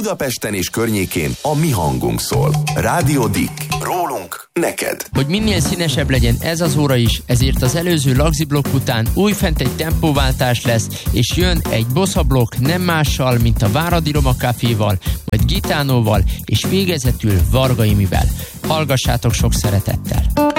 Budapesten és környékén a mi hangunk szól. Rádió Dick. Rólunk neked. Hogy minél színesebb legyen ez az óra is, ezért az előző lagziblokk után újfent egy tempóváltás lesz, és jön egy Bossa blokk nem mással, mint a Váradi Roma Caféval, majd Gitánóval, és végezetül Varga Imivel. Hallgassátok sok szeretettel!